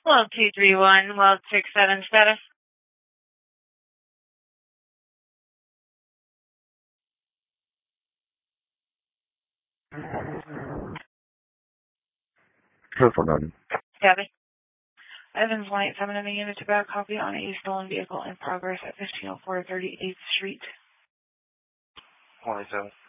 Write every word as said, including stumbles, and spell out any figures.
Well, two three one, well, six seven status. Careful, none. Copy. Evans Light, seven in the unit to back copy on a stolen vehicle in progress at fifteen oh four thirty-eighth Street. twenty-seven.